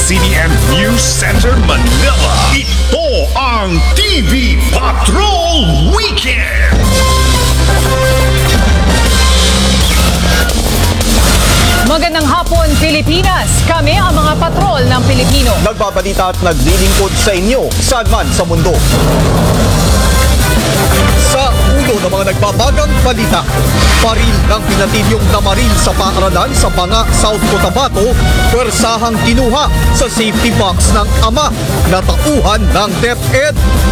CDN News Center, Manila. Ito ang TV Patrol Weekend! Magandang hapon, Pilipinas! Kami ang mga patrol ng Pilipino. Nagbabalita at naglilingkod sa inyo saan man sa mundo. Sa ulo ng mga nagbabagang balita, baril ng pinatilyong namaril sa paaralan sa Banga, South Cotabato, pwersahang kinuha sa safety box ng ama na tauhan ng DepEd.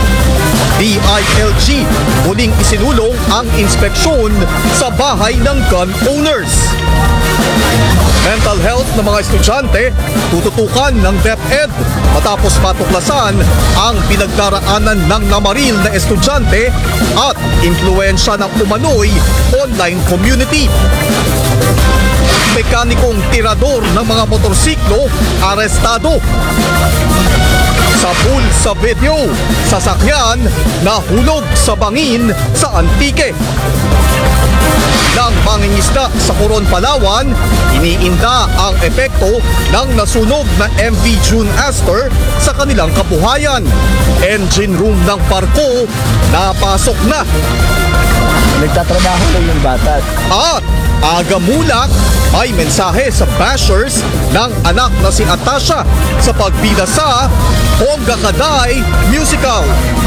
DILG, muling isinulong ang inspeksyon sa bahay ng gun owners. Mental health ng mga estudyante tututukan ng DepEd matapos matuklasan ang pinagdaraanan ng namaril na estudyante at impluwensya ng umano'y online community. Mekanikong tirador ng mga motorsiklo arestado. Sa pool sa video, sasakyan nahulog sa bangin sa Antique. Ng mangingisda sa Coron, Palawan, iniinda ang epekto ng nasunog na MV June Astor sa kanilang kabuhayan. Engine room ng barko napasok na. Nagtatrabaho lang yung bata. At aga mulak, may mensahe sa bashers ng anak na si Atasha sa pagbida sa Bongga Kaday Musical.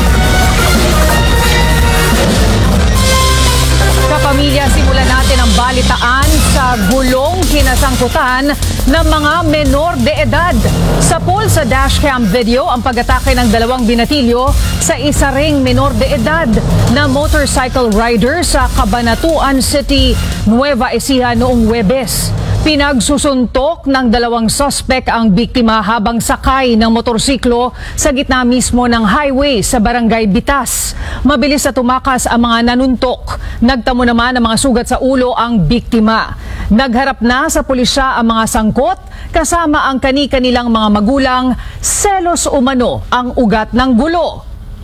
Kapamilya, simulan natin ang balitaan sa gulong kinasangkutan ng mga menor de edad. Sa pool sa dashcam video, ang pag-atake ng dalawang binatilyo sa isa ring menor de edad na motorcycle rider sa Cabanatuan City, Nueva Ecija noong Huwebes. Pinagsusuntok ng dalawang suspect ang biktima habang sakay ng motorsiklo sa gitna mismo ng highway sa Barangay Bitas. Mabilis na tumakas ang mga nanuntok. Nagtamo naman ng mga sugat sa ulo ang biktima. Nagharap na sa pulisya ang mga sangkot kasama ang kani-kanilang mga magulang. Selos umano ang ugat ng gulo.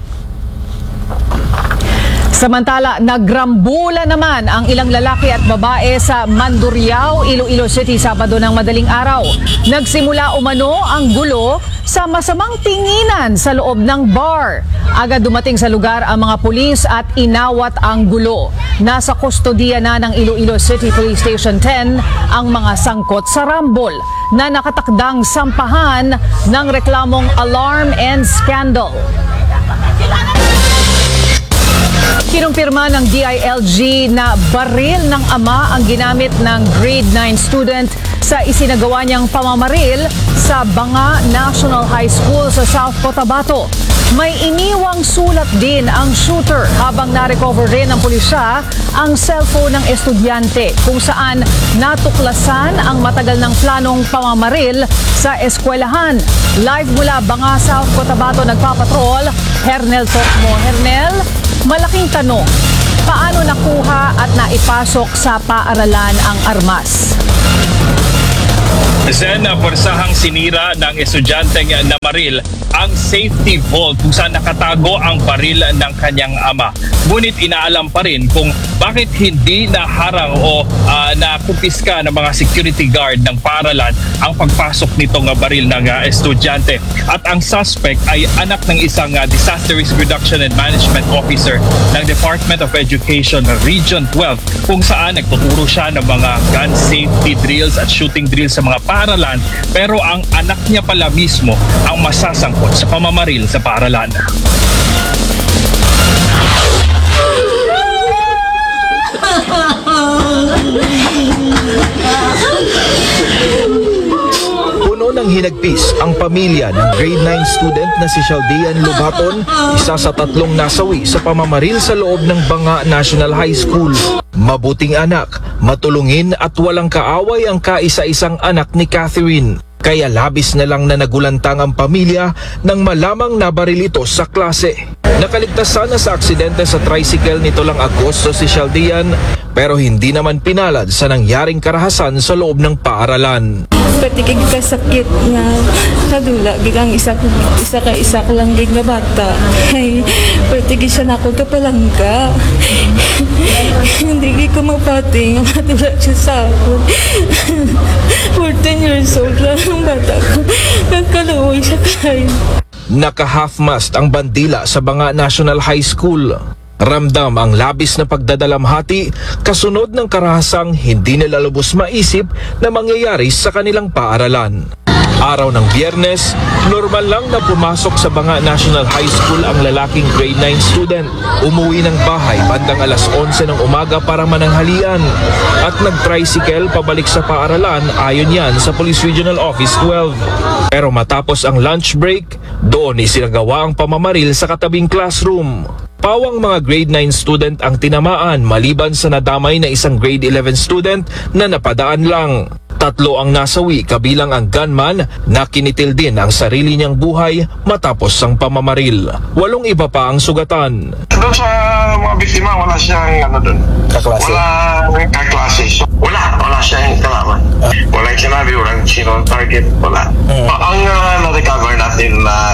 Samantala, nagrambula naman ang ilang lalaki at babae sa Mandurriao, Iloilo City, Sabado ng madaling araw. Nagsimula umano ang gulo sa masamang tinginan sa loob ng bar. Agad dumating sa lugar ang mga pulis at inawat ang gulo. Nasa kustodiya na ng Iloilo City Police Station 10 ang mga sangkot sa rambol na nakatakdang sampahan ng reklamong alarm and scandal. Kinumpirma ng DILG na baril ng ama ang ginamit ng grade 9 student sa isinagawa niyang pamamaril sa Banga National High School sa South Cotabato. May iniwang sulat din ang shooter habang na-recover rin ng pulisya ang cellphone ng estudyante kung saan natuklasan ang matagal ng planong pamamaril sa eskwelahan. Live mula Banga, South Cotabato, nagpapatrol Hernel Tokmo. Hernel, malaking tanong, paano nakuha at naipasok sa paaralan ang armas? Zen, persahang sinira ng estudyanteng namaril ang safety vault kung saan nakatago ang baril ng kanyang ama. Ngunit inaalam pa rin kung bakit hindi naharang o nakumpiska ng mga security guard ng paaralan ang pagpasok nitong baril ng estudyante. At ang suspect ay anak ng isang Disaster Risk Reduction and Management Officer ng Department of Education Region 12 kung saan nagtuturo siya ng mga gun safety drills at shooting drills sa mga paaralan, pero ang anak niya pala mismo ang masasangkot sa pamamaril sa paaralan. Puno ng hinagpis ang pamilya ng grade 9 student na si Shaldian Lubaton, isa sa tatlong nasawi sa pamamaril sa loob ng Banga National High School. Mabuting anak, matulungin at walang kaaway ang kaisa-isang anak ni Catherine. Kaya labis na lang na nagulantang ang pamilya nang malamang nabaril ito sa klase. Nakaligtas sana sa aksidente sa tricycle nito lang Agosto si Shaldian, pero hindi naman pinalad sa nangyaring karahasan sa loob ng paaralan. Pati kay kasakit nga kadula gigang isa ka lang gig nga bata. Ay pati gi siya nako kapalangka. Hindi ko mapati nga matula siya sa ako. 14 years old lang ang bata ko. Naka-half-mast ang bandila sa Banga National High School. Ramdam ang labis na pagdadalamhati kasunod ng karahasang hindi nila lubos maisip na mangyayari sa kanilang paaralan. Araw ng Biyernes, normal lang na pumasok sa Banga National High School ang lalaking grade 9 student. Umuwi ng bahay bandang alas 11 ng umaga para mananghalian at nag-tricycle pabalik sa paaralan ayon yan sa Police Regional Office 12. Pero matapos ang lunch break, doon isinagawa ang pamamaril sa katabing classroom. Pawang mga grade 9 student ang tinamaan maliban sa nadamay na isang grade 11 student na napadaan lang. 3 ang nasawi kabilang ang gunman na kinitil din ang sarili niyang buhay matapos ang pamamaril. 8 iba pa ang sugatan. Doon sa mga biktima, wala siyang Kaklase? Wala kaklase. So, wala siyang kalaman. Walang sinabi, walang sino target, wala. Ang na-recover natin na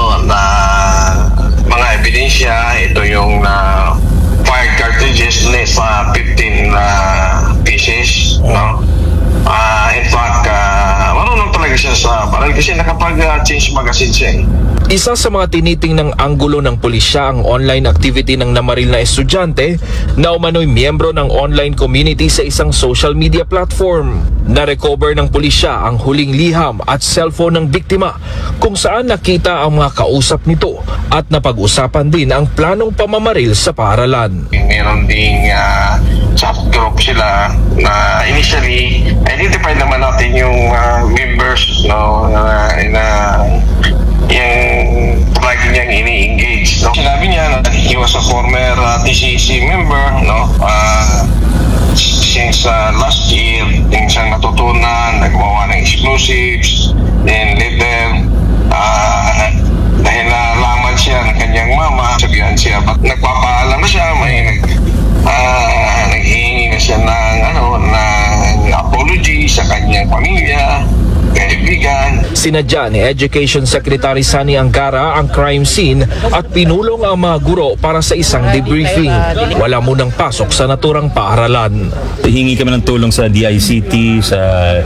mga ebidensya, ito yung fired cartridges sa 15 pieces, no? In fact, marunong talaga siya sa baril kasi nakapag-change magazine siya. Isa sa mga tinitingnang anggulo ng pulisya ang online activity ng namaril na estudyante na umano'y miyembro ng online community sa isang social media platform. Na-recover ng pulisya ang huling liham at cellphone ng biktima kung saan nakita ang mga kausap nito at napag-usapan din ang planong pamamaril sa paaralan. Meron ding chat group sila na initially identify naman natin yung members, no, yung lagi niyang ini-engage, no. Sinabi niya na he was a former TCC member, no, since last year yung siyang natutunan, nagwawa ng explosives, then later dahil nalaman siya ng kanyang mama, sabihan siya, but nagpapaalam na siya, may naghihingi na siya ng apology sa kanyang pamilya, kaibigan. Sinadya ni Education Secretary Sani Angara ang crime scene at pinulong ang mga guro para sa isang debriefing. Wala munang pasok sa naturang paaralan. Hingi kami ng tulong sa DICT, sa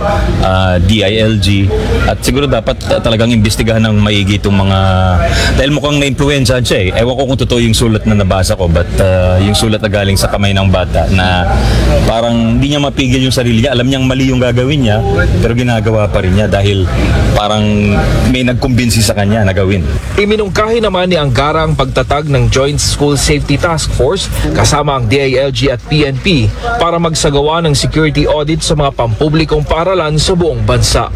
DILG at siguro dapat talagang imbestigahan ng maigi itong mga, dahil mukhang na-influensyahan siya eh. Ewan ko kung totoo yung sulat na nabasa ko, but yung sulat na galing sa kamay ng bata na parang hindi niya mapigil yung sarili niya. Alam niyang mali yung gagawin niya pero ginagawa pa rin niya dahil parang may nagkumbinsi sa kanya na gawin. Iminungkahi naman ni Angara ang pagtatag ng Joint School Safety Task Force kasama ang DILG at PNP para magsagawa ng security audit sa mga pampublikong paaralan sa buong bansa.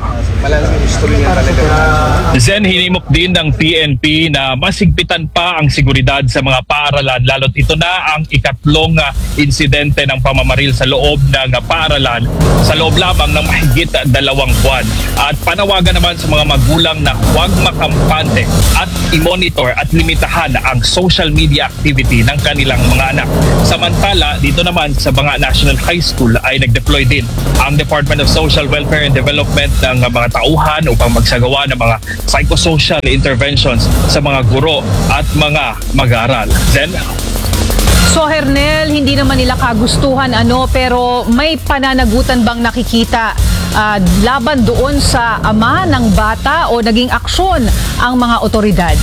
Zen, hinimok din ng PNP na masigpitan pa ang seguridad sa mga paaralan lalo't ito na ang ikatlong insidente ng pamamaril sa loob ng paaralan sa loob lamang ng mahigit 2 buwan. At panawagan naman sa mga magulang na huwag makampante at i-monitor at limitahan ang social media activity ng kanilang mga anak. Samantala, dito naman sa Banga National High School ay nag-deploy din ang Department of Social Welfare and Development ng mga tauhan upang magsagawa ng mga psychosocial interventions sa mga guro at mga mag-aaral. Zen? So Hernel, hindi naman nila kagustuhan pero may pananagutan bang nakikita laban doon sa ama ng bata o naging aksyon ang mga otoridad?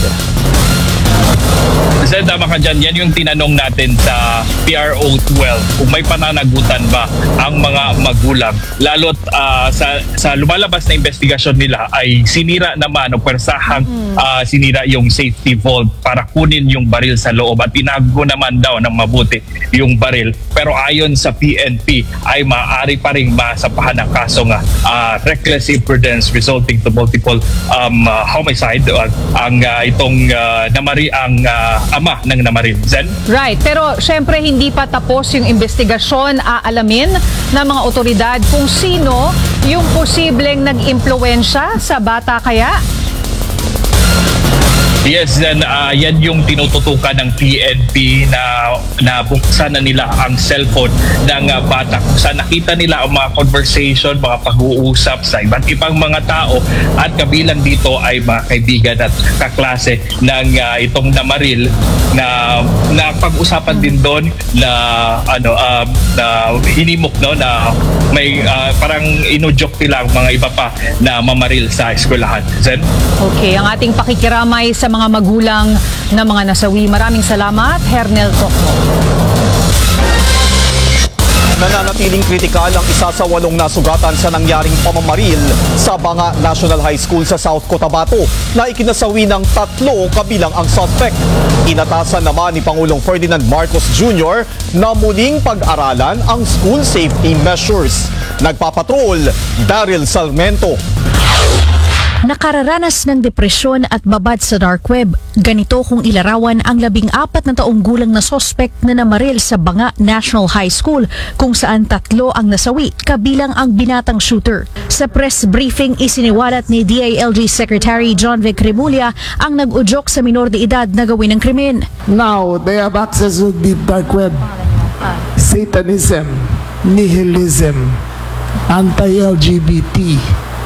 Zen, tama ka dyan. Yan yung tinanong natin sa PRO 12 kung may pananagutan ba ang mga magulang. Lalo't sa lumalabas na investigasyon nila ay sinira naman o persahang sinira yung safety vault para kunin yung baril sa loob at tinago naman daw ng mabuti yung baril. Pero ayon sa PNP ay maaari pa rin masampahan ng kasong reckless imprudence resulting to multiple homicide ang itong ang ama ng namaril. Zen? Right, pero syempre hindi pa tapos yung investigasyon. Aalamin ng mga otoridad kung sino yung posibleng nag-impluwensya sa bata kaya? Yes, then yan yung tinututukan ng PNP na buksan na nila ang cellphone ng bata. Kung saan nakita nila ang mga conversation, mga pag-uusap sa iba't ibang mga tao at kabilang dito ay mga kaibigan at kaklase ng itong Namaril na pag-usapan din doon na na hinimok na may parang inujok nila ang mga iba pa na mamaril sa eskwelahan. Zen? Okay, ang ating pakikiramay sa mga magulang na mga nasawi. Maraming salamat, Hernel Tocmo. Nananatiling kritikal ang isa sa 8 nasugatan sa nangyaring pamamaril sa Banga National High School sa South Cotabato na ikinasawi ng 3 kabilang ang suspect. Inatasan naman ni Pangulong Ferdinand Marcos Jr. na muling pag-aralan ang school safety measures. Nagpapatrol, Daryl Salmento. Nakararanas ng depresyon at babad sa dark web. Ganito kung ilarawan ang 14 na taong gulang na sospek na namaril sa Banga National High School kung saan 3 ang nasawi kabilang ang binatang shooter. Sa press briefing isiniwalat ni DILG Secretary John Vic Remulla ang nag-udyok sa minor de edad na gawin ng krimen. Now, they have access to the dark web. Satanism, nihilism, anti-LGBT,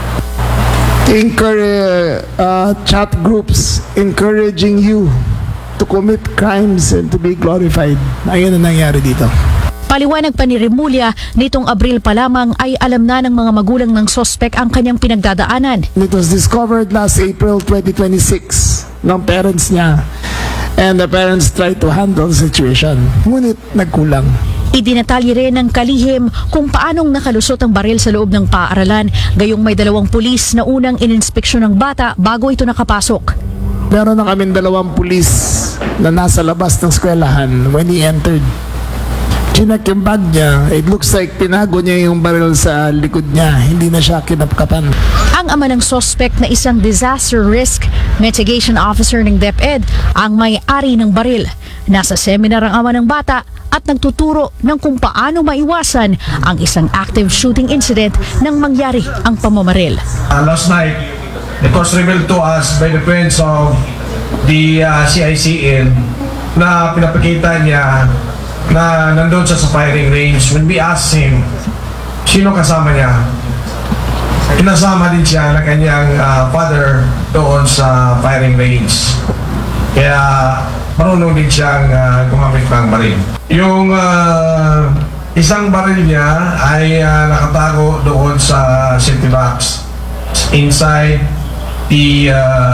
chat groups encouraging you to commit crimes and to be glorified. Ayun ang nangyari dito. Paliwanag pa ni Remulla, nitong Abril pa lamang ay alam na ng mga magulang ng sospek ang kanyang pinagdadaanan. It was discovered last April 2026 ng parents niya, and the parents tried to handle the situation. Ngunit nagkulang. Idinatalye rin ng kalihim kung paanong nakalusot ang baril sa loob ng paaralan, gayong may 2 pulis na unang ininspeksyon ng bata bago ito nakapasok. Meron na kaming 2 pulis na nasa labas ng eskwelahan when he entered. Chinek yung bag niya, it looks like tinago niya yung baril sa likod niya, hindi na siya kinapkapan. Ang ama ng suspect na isang disaster risk mitigation officer ng DepEd ang may-ari ng baril. Nasa seminar ang ama ng bata at nagtuturo ng kung paano maiwasan ang isang active shooting incident nang mangyari ang pamamaril. Last night, it was revealed to us by the friends of the CICN na pinapakita niya na nandun siya sa firing range. When we asked him, sino kasama niya? Pinasama din siya ng kanyang father doon sa firing range. Kaya marunong din siyang gumamit ng baril. Yung isang baril niya ay nakatago doon sa safety box inside the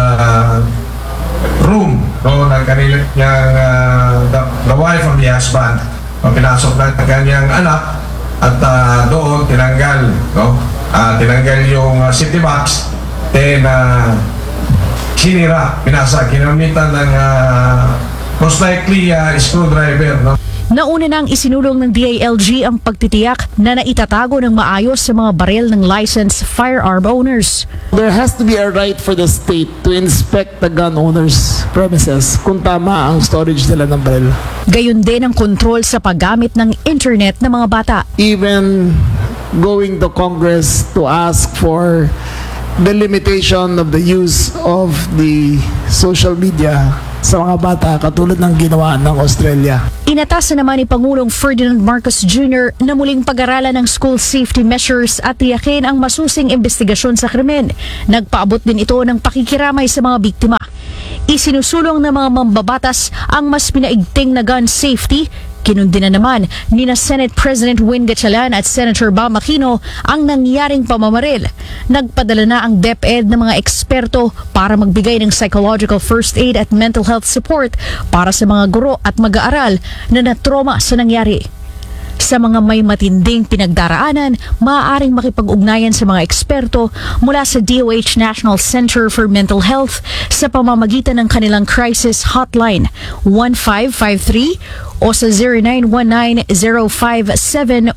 room ng kanilang the wife of the husband. Pinasok na ang kanyang anak at doon tinanggal tinanggal yung safety box, then sinira, pinasa, ginamitan ng most likely screwdriver. Nauna nang isinulong ng DILG ang pagtitiyak na naitatago ng maayos sa mga baril ng licensed firearm owners. There has to be a right for the state to inspect the gun owner's premises kung tama ang storage nila ng baril. Gayon din ang kontrol sa paggamit ng internet ng mga bata. Even going to Congress to ask for the limitation of the use of the social media sa mga bata katulad ng ginawa ng Australia. Inatasan naman ni Pangulong Ferdinand Marcos Jr. na muling pag-aralan ng school safety measures at tiyakin ang masusing investigasyon sa krimen. Nagpaabot din ito ng pakikiramay sa mga biktima. Isinusulong ng mga mambabatas ang mas pinaigting na gun safety. Kinundi na naman ni na Senate President Win Gatchalian at Senator Bam Aquino ang nangyaring pamamaril. Nagpadala na ang DepEd ng mga eksperto para magbigay ng psychological first aid at mental health support para sa mga guro at mag-aaral na natroma sa nangyari. Sa mga may matinding pinagdaraanan, maaaring makipag-ugnayan sa mga eksperto mula sa DOH National Center for Mental Health sa pamamagitan ng kanilang crisis hotline 1553 o sa 0919-057-1553.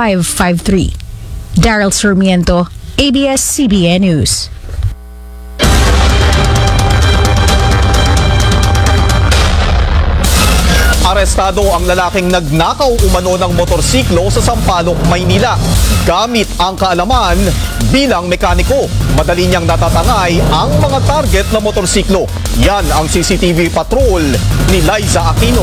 Daryl Sarmiento, ABS-CBN News. Arestado ang lalaking nagnakaw umano ng motorsiklo sa Sampaloc, Maynila. Gamit ang kaalaman bilang mekaniko, madali niyang natatangay ang mga target na motorsiklo. Yan ang CCTV patrol ni Liza Aquino.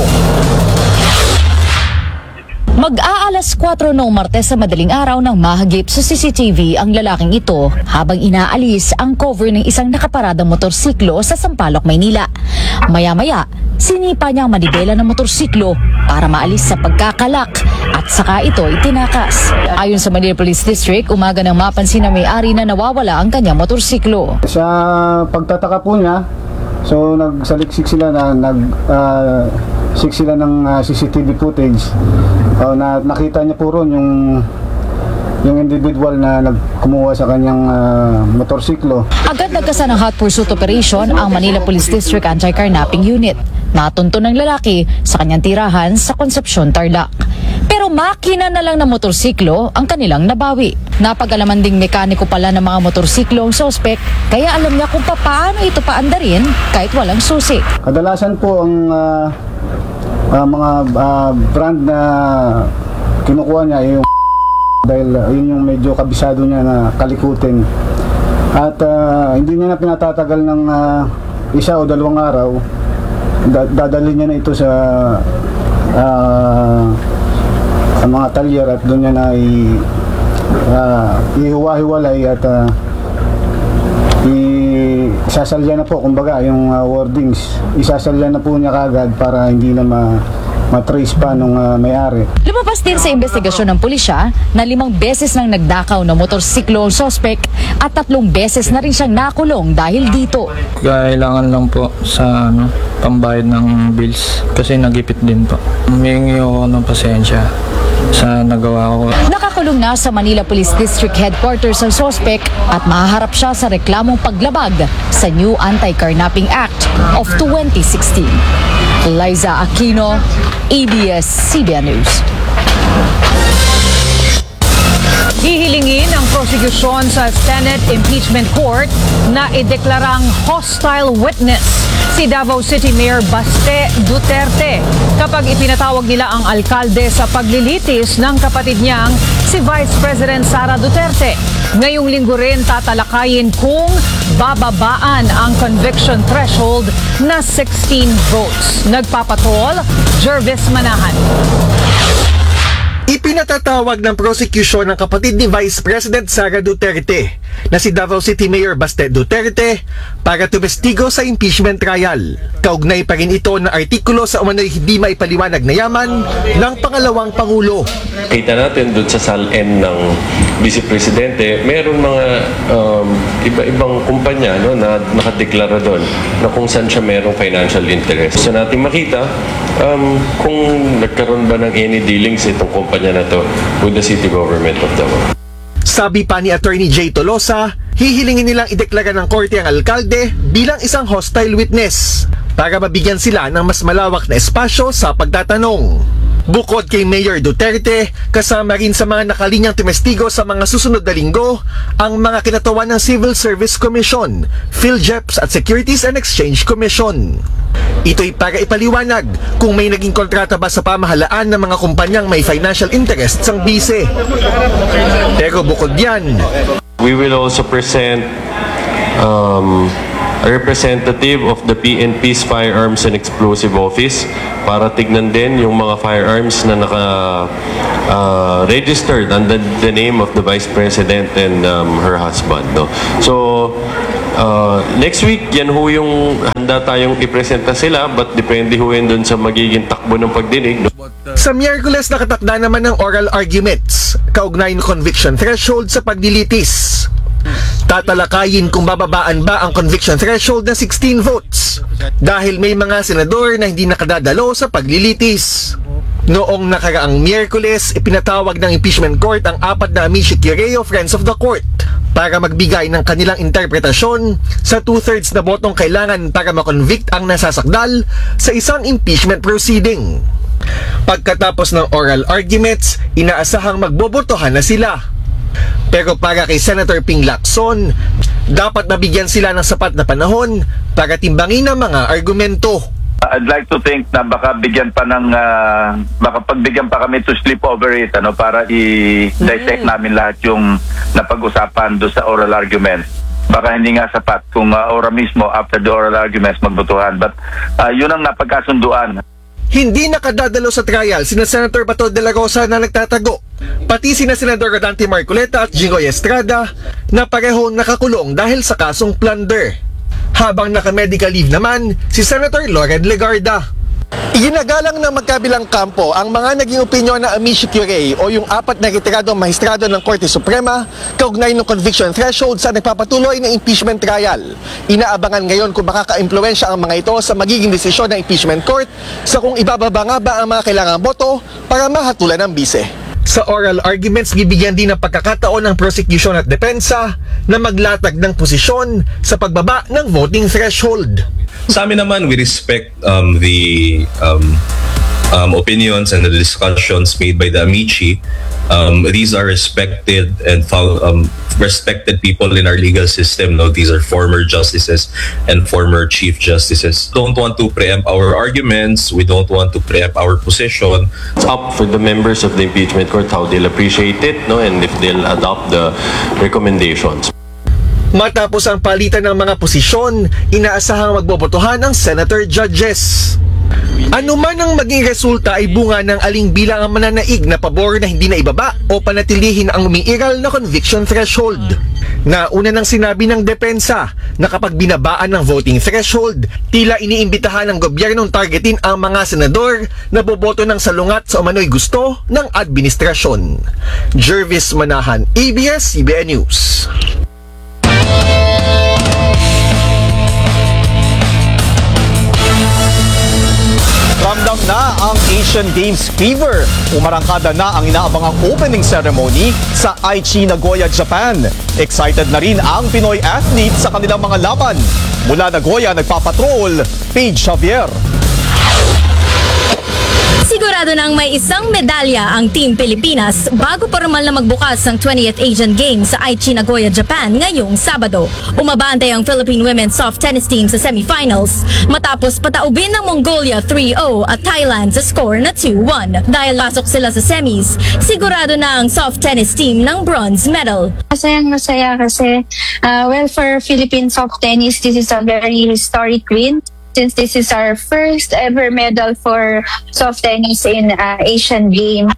Mag-aalas 4 noong Martes sa madaling araw nang mahagip sa CCTV ang lalaking ito habang inaalis ang cover ng isang nakaparadang motorsiklo sa Sampaloc, Maynila. Maya-maya, sinipa niya ang manibela ng motorsiklo para maalis sa pagkakalak at saka ito itinakas. Ayon sa Manila Police District, umaga nang mapansin na may-ari na nawawala ang kanyang motorsiklo. Sa pagtataka po niya, so nagsaliksik sila ng CCTV footage. Na nakita niya po ron yung individual na nagkumuha sa kanyang motorsiklo. Agad nagkasa ng hot pursuit operation ang Manila Police District Anti-Carnapping Unit. Natunto ng lalaki sa kanyang tirahan sa Concepcion, Tarlac. Pero makina na lang ng motorsiklo ang kanilang nabawi. Napag-alaman ding mekaniko pala ng mga motorsiklo ang sospek, kaya alam niya kung paano ito paandarin kahit walang susi. Kadalasan po ang mga brand na kinukuha niya yung dahil yun yung medyo kabisado niya na kalikutin. At hindi niya na pinatatagal ng 1 o 2 araw. Dadalhin niya na ito sa mga talyer at doon niya na ihiwa-hiwalay at isasalya na po, kumbaga yung wordings, isasalya na po niya kagad para hindi na matrace pa nung may-ari. Lumabas din sa investigasyon ng pulisya na 5 beses nang nagdakaw ng motorsiklo ang sospek at 3 beses na rin siyang nakulong dahil dito. Kailangan lang po sa pambayad ng bills kasi nagipit din po. Humingi ako ng pasensya sa nagawa ko. Nakakulong na sa Manila Police District Headquarters ang sospek at mahaharap siya sa reklamong paglabag sa New Anti-Carnapping Act of 2016. Liza Aquino, ABS-CBN News. Hihilingin ang prosecution sa Senate Impeachment Court na ideklarang hostile witness si Davao City Mayor Baste Duterte kapag ipinatawag nila ang alkalde sa paglilitis ng kapatid niyang si Vice President Sara Duterte. Ngayong linggo rin tatalakayin kung bababaan ang conviction threshold na 16 votes. Nagpapatrol, Jervis Manahan. Ipinatatawag ng prosecution ng kapatid ni Vice President Sara Duterte na si Davao City Mayor Baste Duterte para tumestigo sa impeachment trial. Kaugnay pa rin ito ng artikulo sa umano'y hindi maipaliwanag na yaman ng pangalawang Pangulo. Kita natin doon sa SALN ng Vice Presidente, meron mga iba-ibang kumpanya na nakadeklara doon na kung saan siya merong financial interest. So natin makita kung nagkaroon ba ng any dealings itong kumpanya na to with the city government of Davao. Sabi pa ni Attorney Jay Tolosa, hihilingin nilang ideklara ng korte ang alkalde bilang isang hostile witness para mabigyan sila ng mas malawak na espasyo sa pagtatanong. Bukod kay Mayor Duterte, kasama rin sa mga nakalinyang tumestigo sa mga susunod na linggo ang mga kinatawan ng Civil Service Commission, PhilJeps at Securities and Exchange Commission. Ito'y para ipaliwanag kung may naging kontrata ba sa pamahalaan ng mga kumpanyang may financial interests ang bise. Pero bukod yan, we will also present a representative of the PNP's Firearms and Explosive Office para tignan din yung mga firearms na naka-registered under the name of the Vice President and her husband. No? So, next week, yan ho yung handa tayong ipresenta sila but depende ho yun dun sa magiging takbo ng pagdinig. Sa Miyerkules nakatakda naman ng oral arguments, kaugnay ng conviction threshold sa paglilitis. Tatalakayin kung bababaan ba ang conviction threshold na 16 votes dahil may mga senador na hindi nakadadalo sa paglilitis. Noong nakaraang Miyerkules, ipinatawag ng impeachment court ang 4 na amici curiae Friends of the Court para magbigay ng kanilang interpretasyon sa 2/3 na botong kailangan para makonvict ang nasasakdal sa isang impeachment proceeding. Pagkatapos ng oral arguments, inaasahang magbobotohan na sila. Pero para kay Senator Ping Lacson, dapat nabigyan sila ng sapat na panahon para timbangin ang mga argumento. I'd like to think na baka bigyan pa ng baka pagbigyan pa kami to sleep over it para i-dissect namin lahat yung napag-usapan do sa oral arguments. Baka hindi nga sapat kung ora mismo after the oral arguments magbotohan, but yun ang napagkasunduan. Hindi nakadadalo sa trial sina Senator Bato de la Rosa na nagtatago, pati sina Senador Dante Marcoleta at Jingoy Estrada na parehong nakakulong dahil sa kasong plunder. Habang naka-medical leave naman si Senator Loren Legarda. Iginagalang ng magkabilang kampo ang mga naging opinyon na amici curiae o yung 4 na retiradong mahistrado ng Korte Suprema kaugnay ng conviction threshold sa nagpapatuloy ng impeachment trial. Inaabangan ngayon kung makaka-impluwensya ang mga ito sa magiging desisyon ng impeachment court sa kung ibababa nga ba ang mga kailangang boto para mahatulan ng bise. Sa oral arguments, bibigyan din ng pagkakataon ng prosecution at depensa na maglatag ng posisyon sa pagbaba ng voting threshold. Sa amin naman, we respect the opinions and the discussions made by the amici. These are respected and respected people in our legal system. No, these are former justices and former chief justices. Don't want to preempt our arguments. We don't want to preempt our position. It's up for the members of the impeachment court how they'll appreciate it, no, and if they'll adopt the recommendations. Matapos ang palitan ng mga posisyon, inaasahang magbobotohan ang senator judges. Ano man ang maging resulta ay bunga ng aling bilang ang mananaig na pabor na hindi na ibaba o panatilihin ang umiiral na conviction threshold. Nauna nang sinabi ng depensa na kapag binabaan ng voting threshold, tila iniimbitahan ng gobyernong targetin ang mga senador na boboto ng salungat sa umano'y gusto ng administrasyon. Jervis Manahan, ABS-CBN News. Ramdam na ang Asian Games fever. Umarangkada na ang inaabangang opening ceremony sa Aichi, Nagoya, Japan. Excited na rin ang Pinoy athletes sa kanilang mga laban. Mula Nagoya, nagpapatrol, Paige Javier. Sigurado nang may isang medalya ang Team Pilipinas bago formal na magbukas ang 20th Asian Games sa Aichi, Nagoya, Japan ngayong Sabado. Umabante ang Philippine Women's Soft Tennis Team sa semifinals matapos pataubin ng Mongolia 3-0 at Thailand sa score na 2-1. Dahil pasok sila sa semis, sigurado na ang soft tennis team ng bronze medal. Masaya kasi for Philippine soft tennis, this is a very historic win. Since this is our first ever medal for soft tennis in Asian Games.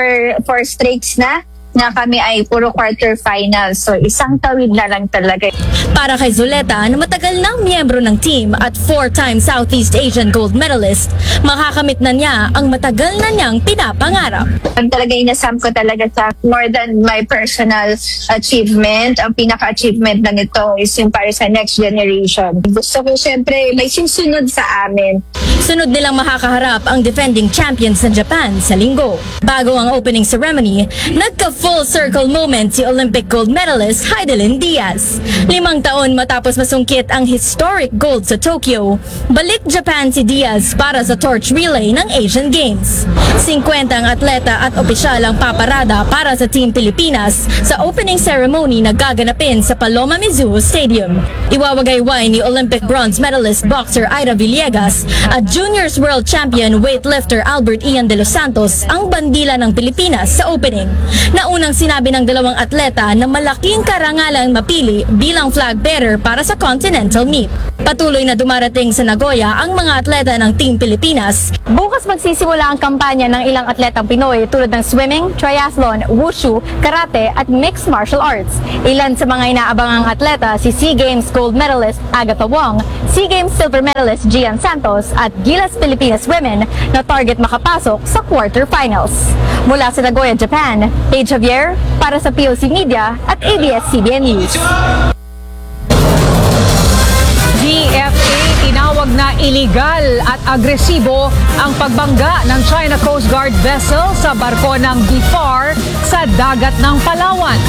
For straights na kami ay puro quarterfinals. So isang tawid na lang talaga. Para kay Zuleta na matagal nang miyembro ng team at 4-time Southeast Asian gold medalist, makakamit na niya ang matagal na niyang pinapangarap. Ang talaga inasam ko talaga sa more than my personal achievement. Ang pinaka-achievement na nito is yung para sa next generation. Gusto ko syempre may susunod sa amin. Sunod nilang makakaharap ang defending champions ng Japan sa linggo. Bago ang opening ceremony, nagka-full circle moment si Olympic gold medalist Heidelin Diaz. 5 taon matapos masungkit ang historic gold sa Tokyo, balik Japan si Diaz para sa torch relay ng Asian Games. 50 ang atleta at opisyal ang paparada para sa Team Pilipinas sa opening ceremony na gaganapin sa Paloma Mizzou Stadium. Iwawagayway ni Olympic bronze medalist boxer Ira Villegas at Juniors World Champion weightlifter Albert Ian de los Santos ang bandila ng Pilipinas sa opening. Naunang sinabi ng dalawang atleta na malaking karangalang mapili bilang flag bearer para sa Continental Meet. Patuloy na dumarating sa Nagoya ang mga atleta ng Team Pilipinas. Bukas magsisimula ang kampanya ng ilang atletang Pinoy tulad ng swimming, triathlon, wushu, karate at mixed martial arts. Ilan sa mga inaabangang atleta si SEA Games gold medalist Agatha Wong, SEA Games silver medalist Gian Santos at Gilas Pilipinas Women na target makapasok sa quarterfinals. Mula sa Nagoya, Japan, Paige Javier para sa POC Media at ABS-CBN News. DFA tinawag na iligal at agresibo ang pagbangga ng China Coast Guard vessel sa barko ng BIFAR sa dagat ng Palawan.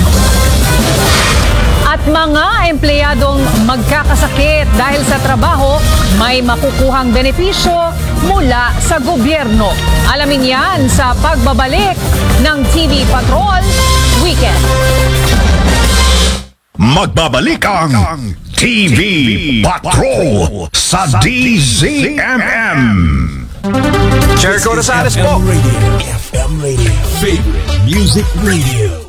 At mga empleyadong magkakasakit dahil sa trabaho, may makukuhang benepisyo mula sa gobyerno. Alamin yan sa pagbabalik ng TV Patrol Weekend. Magbabalik ang TV Patrol sa DZMM. Jericho Rosales po. FM Radio. Favorite Music Radio.